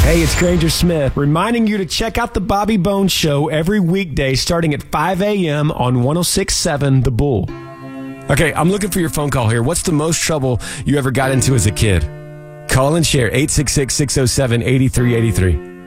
Hey, it's Granger Smith, reminding you to check out the Bobby Bones Show every weekday starting at 5 a.m. on 106.7 The Bull. Okay, I'm looking for your phone call here. What's the most trouble you ever got into as a kid? Call and share 866-607-8383.